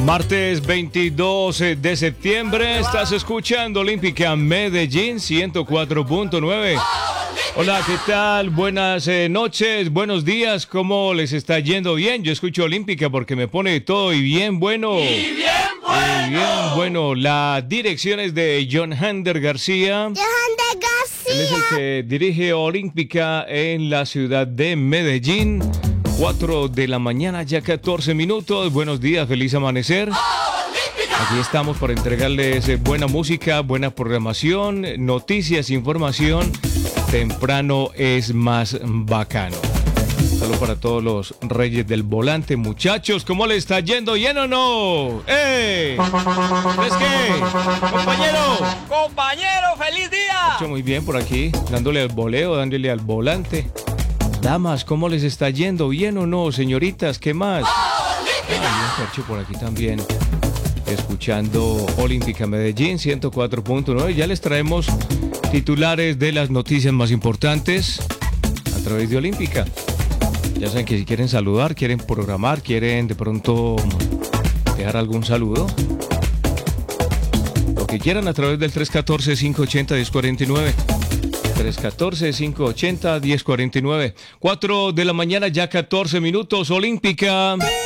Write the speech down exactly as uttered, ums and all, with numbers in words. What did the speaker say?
Martes veintidós de septiembre, estás escuchando Olímpica Medellín ciento cuatro punto nueve. Hola, ¿qué tal? Buenas eh, noches, buenos días, ¿cómo les está yendo? Bien, yo escucho Olímpica porque me pone todo y bien bueno. Y bien bueno. Y bien bueno, la dirección es de John Hander García. John Hander García. Él es el que dirige Olímpica en la ciudad de Medellín. cuatro de la mañana, ya catorce minutos. Buenos días, feliz amanecer. Aquí estamos para entregarles eh, buena música, buena programación, noticias, información. Temprano es más bacano. Saludos para todos los reyes del volante, muchachos. ¿Cómo le está yendo? ¿Bien o no? ¡Eh! ¿Es qué? ¡Compañero! Compañero, feliz día. Hecho muy bien por aquí, dándole al voleo, dándole al volante. Damas, ¿cómo les está yendo? ¿Bien o no, señoritas? ¿Qué más? Ah, bien, por aquí también. Escuchando Olímpica Medellín ciento cuatro punto nueve. Ya les traemos titulares de las noticias más importantes a través de Olímpica. Ya saben que si quieren saludar, quieren programar, quieren de pronto dejar algún saludo, lo que quieran a través del tres uno cuatro, cinco ocho cero, uno cero cuatro nueve. tres uno cuatro, cinco ocho cero, uno cero cuatro nueve. cuatro de la mañana, ya catorce minutos. Olímpica